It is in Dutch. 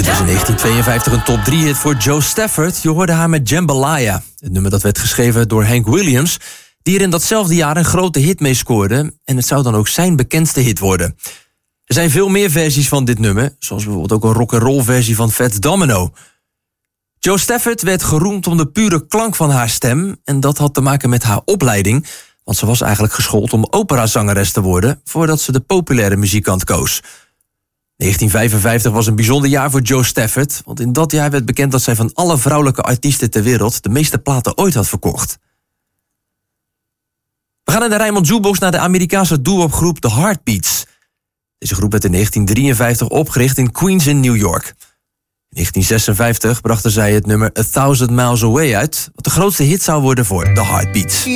was in 1952 een top 3 hit voor Jo Stafford. Je hoorde haar met Jambalaya. Het nummer dat werd geschreven door Hank Williams, die er in datzelfde jaar een grote hit mee scoorde. En het zou dan ook zijn bekendste hit worden. Er zijn veel meer versies van dit nummer, zoals bijvoorbeeld ook een rock'n'roll versie van Fats Domino. Jo Stafford werd geroemd om de pure klank van haar stem. En dat had te maken met haar opleiding, want ze was eigenlijk geschoold om operazangeres te worden voordat ze de populaire muziekkant koos. 1955 was een bijzonder jaar voor Jo Stafford, want in dat jaar werd bekend dat zij van alle vrouwelijke artiesten ter wereld de meeste platen ooit had verkocht. We gaan in de Rijnmond Jukebox naar de Amerikaanse doo-wop groep The Heartbeats. Deze groep werd in 1953 opgericht in Queens in New York. In 1956 brachten zij het nummer 1000 Miles Away uit, wat de grootste hit zou worden voor The Heartbeats.